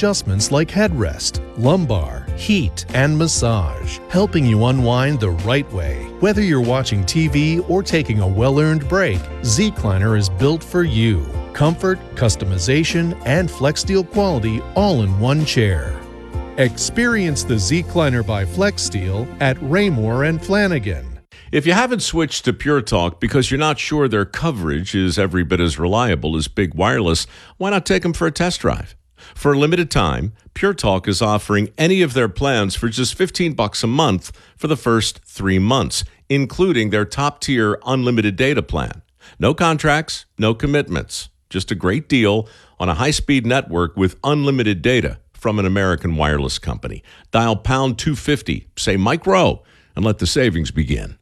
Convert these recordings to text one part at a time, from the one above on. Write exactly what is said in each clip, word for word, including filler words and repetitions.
adjustments like headrest, lumbar, heat, and massage, helping you unwind the right way. Whether you're watching T V or taking a well-earned break, Zecliner is built for you. Comfort, customization, and FlexSteel quality all in one chair. Experience the Zecliner by FlexSteel at Raymore and Flanagan. If you haven't switched to Pure Talk because you're not sure their coverage is every bit as reliable as Big Wireless, why not take them for a test drive? For a limited time, Pure Talk is offering any of their plans for just fifteen bucks a month for the first three months, including their top-tier unlimited data plan. No contracts, no commitments, just a great deal on a high-speed network with unlimited data from an American wireless company. Dial pound two fifty, say Mike Rowe, and let the savings begin.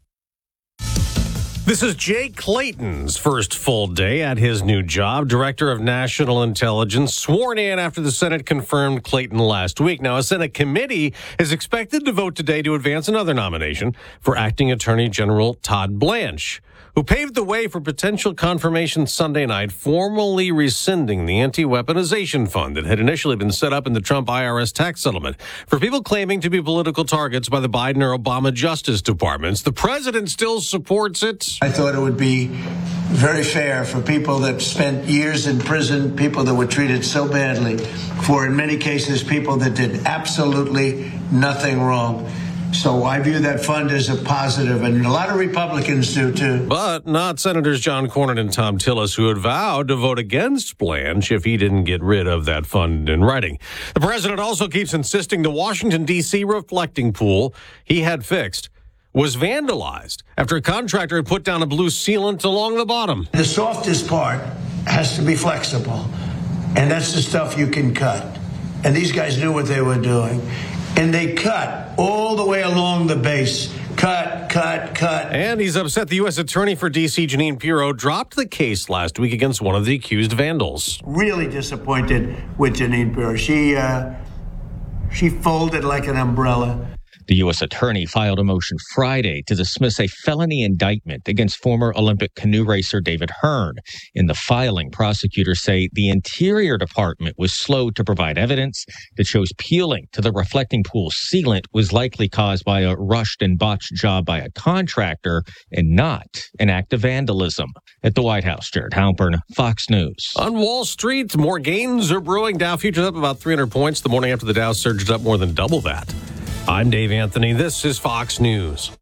This is Jay Clayton's first full day at his new job, Director of National Intelligence, sworn in after the Senate confirmed Clayton last week. Now, a Senate committee is expected to vote today to advance another nomination for Acting Attorney General Todd Blanche, who paved the way for potential confirmation Sunday night, formally rescinding the anti-weaponization fund that had initially been set up in the Trump I R S tax settlement for people claiming to be political targets by the Biden or Obama Justice Departments. The president still supports it. I thought it would be very fair for people that spent years in prison, people that were treated so badly, for in many cases people that did absolutely nothing wrong. So I view that fund as a positive, and a lot of Republicans do, too. But not Senators John Cornyn and Tom Tillis, who had vowed to vote against Blanche if he didn't get rid of that fund in writing. The president also keeps insisting the Washington, D C reflecting pool he had fixed was vandalized after a contractor had put down a blue sealant along the bottom. The softest part has to be flexible, and that's the stuff you can cut. And these guys knew what they were doing. And they cut all the way along the base. Cut, cut, cut. And he's upset the U S attorney for D C, Jeanine Pirro, dropped the case last week against one of the accused vandals. Really disappointed with Jeanine Pirro. She, uh, she folded like an umbrella. The U S attorney filed a motion Friday to dismiss a felony indictment against former Olympic canoe racer David Hearn. In the filing, prosecutors say the Interior Department was slow to provide evidence that shows peeling to the reflecting pool sealant was likely caused by a rushed and botched job by a contractor and not an act of vandalism. At the White House, Jared Halpern, Fox News. On Wall Street, more gains are brewing. Dow futures up about three hundred points the morning after the Dow surged up more than double that. I'm Dave Anthony. This is Fox News.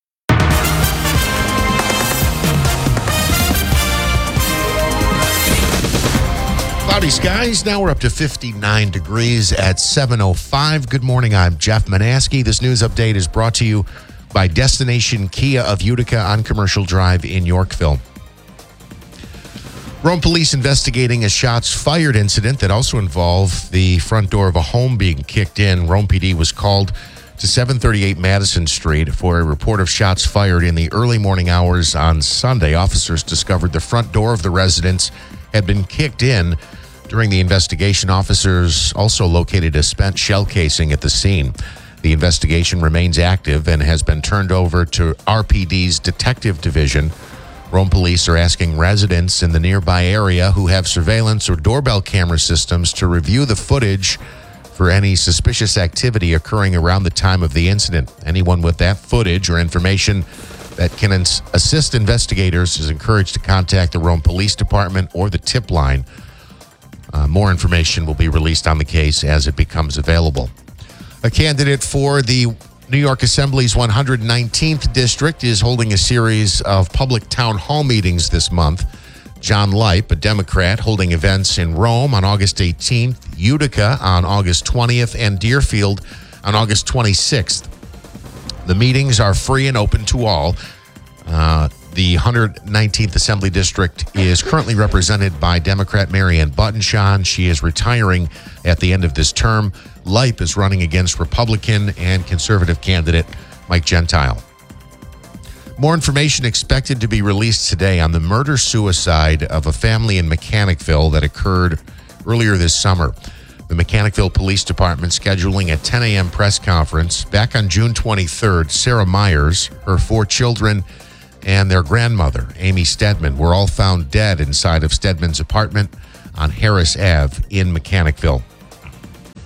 Cloudy skies. Now we're up to fifty-nine degrees at seven oh five. Good morning. I'm Jeff Manaski. This news update is brought to you by Destination Kia of Utica on Commercial Drive in Yorkville. Rome police investigating a shots fired incident that also involved the front door of a home being kicked in. Rome P D was called to seven thirty-eight Madison Street for a report of shots fired in the early morning hours on Sunday. Officers discovered the front door of the residence had been kicked in. During the investigation, officers also located a spent shell casing at the scene. The investigation remains active and has been turned over to R P D's Detective Division. Rome police are asking residents in the nearby area who have surveillance or doorbell camera systems to review the footage for any suspicious activity occurring around the time of the incident. Anyone with that footage or information that can ins- assist investigators is encouraged to contact the Rome Police Department or the tip line. Uh, more information will be released on the case as it becomes available. A candidate for the New York Assembly's one hundred nineteenth district is holding a series of public town hall meetings this month. John Leip, a Democrat, holding events in Rome on August eighteenth, Utica on August twentieth, and Deerfield on August twenty-sixth. The meetings are free and open to all. Uh, the one hundred nineteenth Assembly District is currently represented by Democrat Marianne Buttonshaw. She is retiring at the end of this term. Leip is running against Republican and conservative candidate Mike Gentile. More information expected to be released today on the murder-suicide of a family in Mechanicville that occurred earlier this summer. The Mechanicville Police Department scheduling a ten a.m. press conference. Back on June twenty-third, Sarah Myers, her four children, and their grandmother, Amy Stedman, were all found dead inside of Stedman's apartment on Harris Avenue in Mechanicville.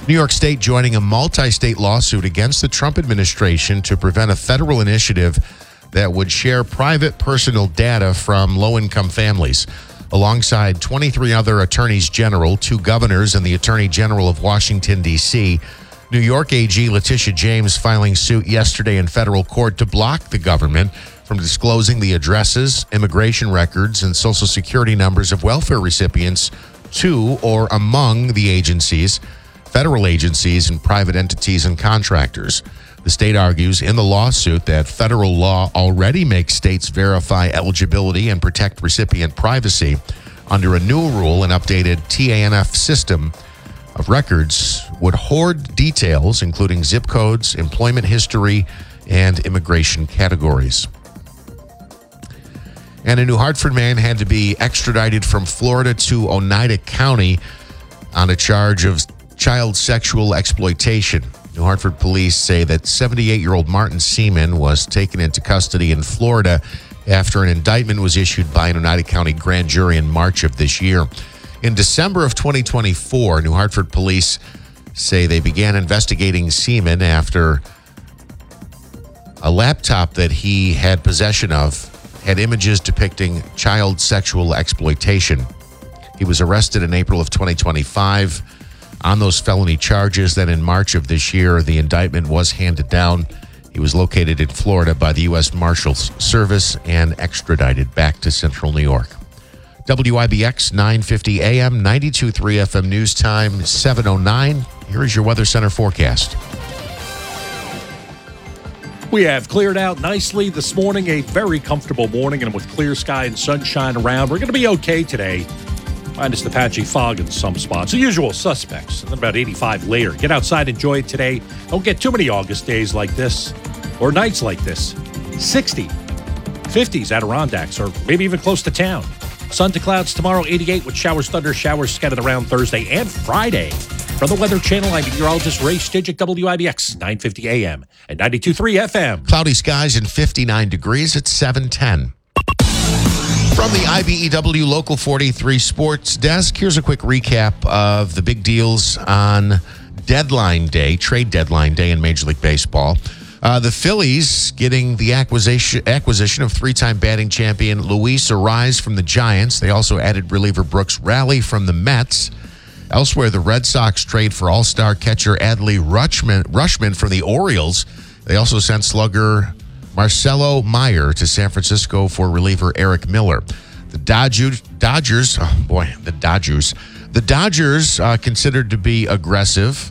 New York State joining a multi-state lawsuit against the Trump administration to prevent a federal initiative that would share private personal data from low-income families. Alongside twenty-three other attorneys general, two governors, and the Attorney General of Washington, D C, New York A G Letitia James filing suit yesterday in federal court to block the government from disclosing the addresses, immigration records, and Social Security numbers of welfare recipients to or among the agencies, federal agencies, and private entities and contractors. The state argues in the lawsuit that federal law already makes states verify eligibility and protect recipient privacy. Under a new rule, an updated T A N F system of records would hoard details, including zip codes, employment history, and immigration categories. And a New Hartford man had to be extradited from Florida to Oneida County on a charge of child sexual exploitation. New Hartford police say that seventy-eight-year-old Martin Seaman was taken into custody in Florida after an indictment was issued by an Oneida County grand jury in March of this year. In December of twenty twenty-four, New Hartford police say they began investigating Seaman after a laptop that he had possession of had images depicting child sexual exploitation. He was arrested in April of twenty twenty-five on those felony charges. Then in March of this year, the indictment was handed down. He was located in Florida by the U S Marshals Service and extradited back to Central New York. W I B X nine fifty A M, ninety-two point three F M news time, seven oh nine. Here is your Weather Center forecast. We have cleared out nicely this morning, a very comfortable morning, and with clear sky and sunshine around, we're going to be okay today. Minus the patchy fog in some spots. The usual suspects. And then about eighty-five later. Get outside, enjoy it today. Don't get too many August days like this or nights like this. sixty, fifties Adirondacks, or maybe even close to town. Sun to clouds tomorrow, eighty-eight with showers, thunder, showers scattered around Thursday and Friday. From the Weather Channel, I'm meteorologist Ray Stidgick, W I B X nine fifty A M and ninety-two point three F M. Cloudy skies and fifty-nine degrees at seven ten. From the I B E W Local forty-three Sports Desk, here's a quick recap of the big deals on deadline day, trade deadline day in Major League Baseball. Uh, the Phillies getting the acquisition acquisition of three-time batting champion Luis Arraez from the Giants. They also added reliever Brooks Raley from the Mets. Elsewhere, the Red Sox trade for all-star catcher Adley Rutschman, Rutschman from the Orioles. They also sent slugger Marcelo Meyer to San Francisco for reliever Eric Miller. The Dodgers, Dodgers, oh boy, the Dodgers. The Dodgers uh, considered to be aggressive.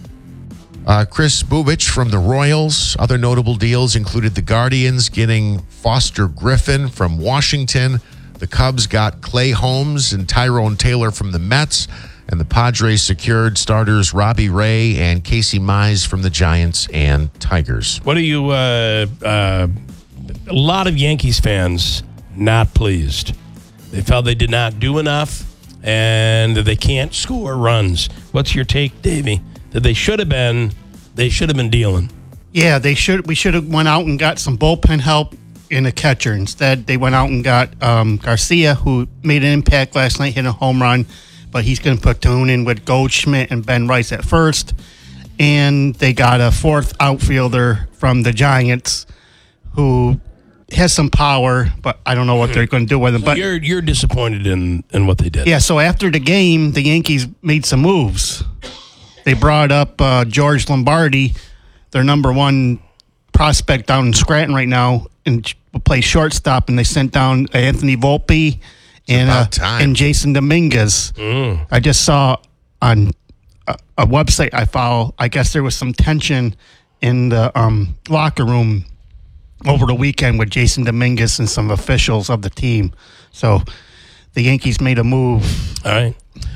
Uh, Chris Bubich from the Royals. Other notable deals included the Guardians getting Foster Griffin from Washington. The Cubs got Clay Holmes and Tyrone Taylor from the Mets. And the Padres secured starters Robbie Ray and Casey Mize from the Giants and Tigers. What are you, uh, uh, a lot of Yankees fans not pleased. They felt they did not do enough and that they can't score runs. What's your take, Davey? That they should have been, they should have been dealing. Yeah, they should. We should have went out and got some bullpen help in a catcher. Instead, they went out and got um, Garcia, who made an impact last night, hit a home run. But he's going to platoon in with Goldschmidt and Ben Rice at first. And they got a fourth outfielder from the Giants who has some power, but I don't know what they're going to do with him. But you're you're disappointed in, in what they did. Yeah, so after the game, the Yankees made some moves. They brought up uh, George Lombardi, their number one prospect down in Scranton right now, and plays shortstop, and they sent down Anthony Volpe and uh, and Jason Dominguez. Mm. I just saw on a, a website I follow, I guess there was some tension in the um, locker room over the weekend with Jason Dominguez and some officials of the team. So the Yankees made a move. All right.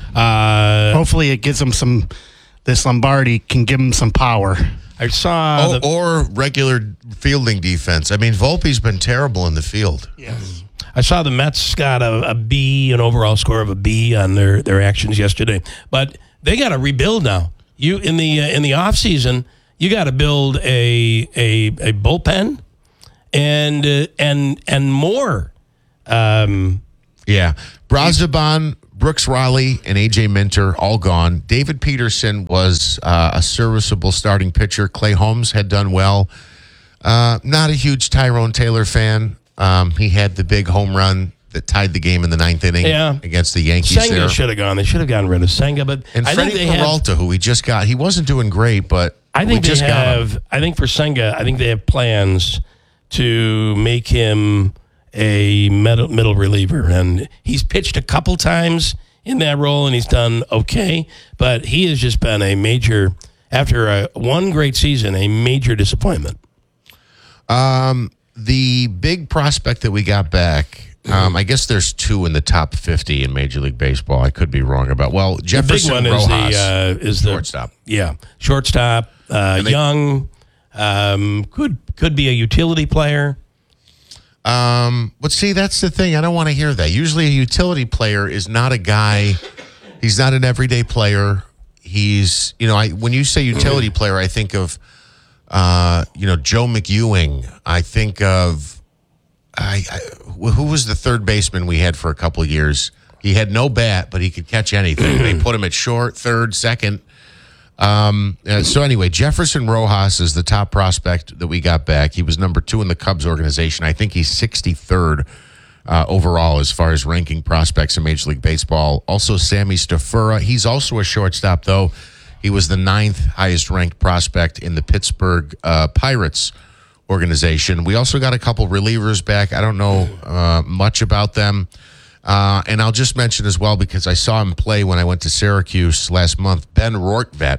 Uh, Hopefully it gives them some, this Lombardi can give them some power. I saw... Oh, the, or regular fielding defense. I mean, Volpe's been terrible in the field. Yes. I saw the Mets got a, a B, an overall score of a B on their, their actions yesterday. But they got to rebuild now. You in the uh, in the offseason, you got to build a a a bullpen and uh, and and more. Um, yeah, Brazoban Brooks Raleigh and A J Minter all gone. David Peterson was uh, a serviceable starting pitcher. Clay Holmes had done well. Uh, not a huge Tyrone Taylor fan. Um, he had the big home run that tied the game in the ninth inning yeah. against the Yankees. Senga there. should have gone. They should have gotten rid of Senga, but and I Freddie think they Peralta, have, who we just got, he wasn't doing great, but I think we they just got have. him. I think for Senga, I think they have plans to make him a middle, middle reliever, and he's pitched a couple times in that role, and he's done okay. But he has just been a major, after a one great season, a major disappointment. Um, the big prospect that we got back, um, I guess there's two in the top fifty in Major League Baseball. I could be wrong about. Well, Jefferson the big one Rojas is the, uh, is the shortstop. Yeah, shortstop. Uh, they, young, um, could could be a utility player. Um, but see, that's the thing. I don't want to hear that. Usually, a utility player is not a guy. He's not an everyday player. He's, you know, I when you say utility player, I think of, uh, you know, Joe McEwing. I think of, I, I who was the third baseman we had for a couple of years. He had no bat, but he could catch anything. They put him at short, third, second. Um, uh, so anyway, Jefferson Rojas is the top prospect that we got back. He was number two in the Cubs organization. I think he's sixty-third uh, overall as far as ranking prospects in Major League Baseball. Also, Sammy Stafura. He's also a shortstop, though. He was the ninth highest ranked prospect in the Pittsburgh uh, Pirates organization. We also got a couple relievers back. I don't know uh, much about them. Uh, and I'll just mention as well, because I saw him play when I went to Syracuse last month, Ben Rortvedt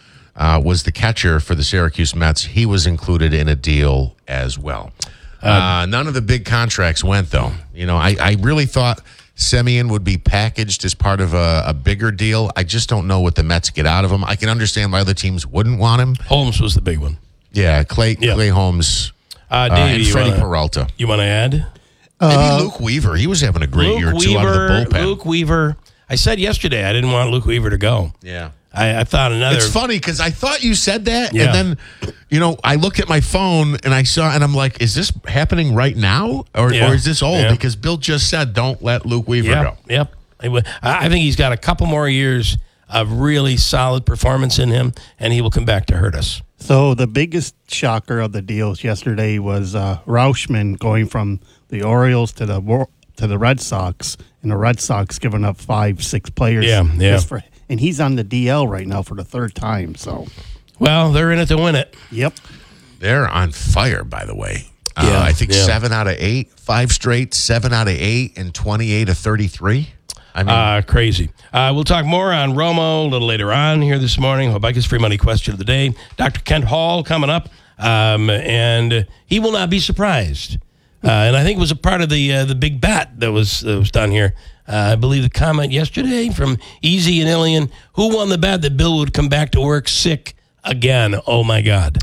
uh, was the catcher for the Syracuse Mets. He was included in a deal as well. Uh, none of the big contracts went, though. You know, I, I really thought Semien would be packaged as part of a, a bigger deal. I just don't know what the Mets get out of him. I can understand why other teams wouldn't want him. Holmes was the big one. Yeah, Clay, yeah. Clay Holmes uh, Dave, uh, and Freddie wanna, Peralta. You want to add? Maybe Uh, Luke Weaver. He was having a great Luke year, too, Weaver, out of the bullpen. Luke Weaver. I said yesterday I didn't want Luke Weaver to go. Yeah. I, I thought another. It's funny because I thought you said that, Yeah. and then, you know, I looked at my phone and I saw, and I'm like, is this happening right now, or, Yeah. or is this old? Yeah. Because Bill just said, don't let Luke Weaver Yep, go. yep. I w- I think he's got a couple more years of really solid performance in him, and he will come back to hurt us. So the biggest shocker of the deals yesterday was uh, Rauschman going from the Orioles to the Wor- to the Red Sox, and the Red Sox giving up five, six players. Yeah, yeah. just for- and he's on the D L right now for the third time. So, Well, they're in it to win it. yep. They're on fire, by the way. Uh, Yeah, I think yeah. seven out of eight, five straight, seven out of eight, and twenty-eight of thirty-three. I mean, Uh, crazy. Uh, we'll talk more on Romo a little later on here this morning. Habakkuk's free money question of the day. Doctor Kent Hall coming up, um, and he will not be surprised. Uh, and I think it was a part of the uh, the big bet that was that was done here. Uh, I believe the comment yesterday from Easy and Ilian, who won the bet that Bill would come back to work sick again? Oh my God.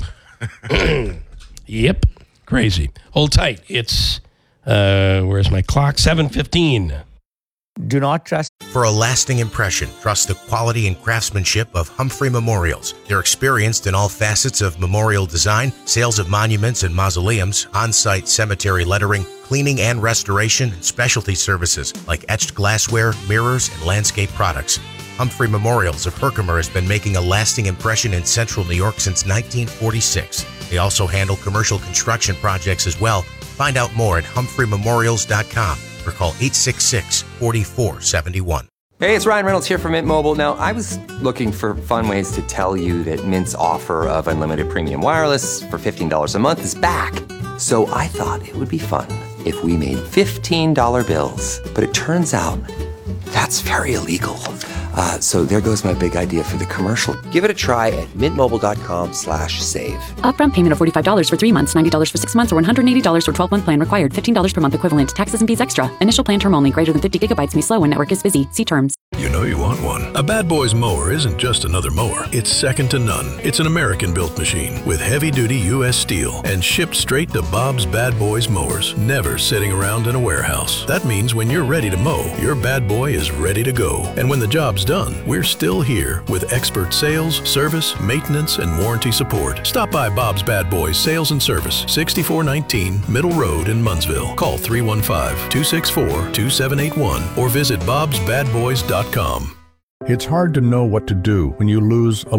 Yep, crazy. Hold tight. It's uh, where's my clock? seven fifteen. Do not trust. For a lasting impression, trust the quality and craftsmanship of Humphrey Memorials. They're experienced in all facets of memorial design, sales of monuments and mausoleums, on-site cemetery lettering, cleaning and restoration, and specialty services like etched glassware, mirrors, and landscape products. Humphrey Memorials of Herkimer has been making a lasting impression in central New York since nineteen forty-six. They also handle commercial construction projects as well. Find out more at humphrey memorials dot com. Or call eight six six, four four seven one. Hey, it's Ryan Reynolds here from Mint Mobile. Now, I was looking for fun ways to tell you that Mint's offer of unlimited premium wireless for fifteen dollars a month is back. So I thought it would be fun if we made fifteen dollar bills. But it turns out that's very illegal. Uh, so there goes my big idea for the commercial. Give it a try at mintmobile.com slash save. Upfront payment of forty-five dollars for three months, ninety dollars for six months, or one hundred eighty dollars for twelve-month plan required. fifteen dollars per month equivalent. Taxes and fees extra. Initial plan term only. Greater than fifty gigabytes may slow when network is busy. See terms. You know know you want one. A Bad Boys mower isn't just another mower. It's second to none. It's an American-built machine with heavy-duty U S steel and shipped straight to Bob's Bad Boys mowers, never sitting around in a warehouse. That means when you're ready to mow, your bad boy is ready to go. And when the job's done, we're still here with expert sales, service, maintenance, and warranty support. Stop by Bob's Bad Boys Sales and Service, sixty-four nineteen Middle Road in Munnsville. Call three one five, two six four, two seven eight one or visit bobs bad boys dot com. It's hard to know what to do when you lose a